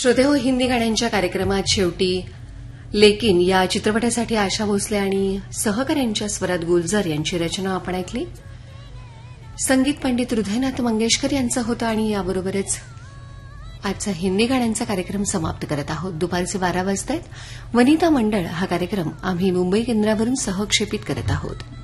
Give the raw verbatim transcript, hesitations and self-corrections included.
श्रोतेहो, हिंदी गाण्यांच्या कार्यक्रमात शेवटी लेकिन या चित्रपटासाठी आशा भोसले आणि सहकाऱ्यांच्या स्वरात गुलजार यांची रचना आपण ऐकली. संगीत पंडित हृदयनाथ मंगेशकर यांचं होतं आणि याबरोबरच आजचा हिंदी गाण्यांचा कार्यक्रम समाप्त करत आहोत. दुपारचे बारा वाजतायत. वनिता मंडळ हा कार्यक्रम आम्ही मुंबई केंद्रावरून सहक्षेपित करत आहोत.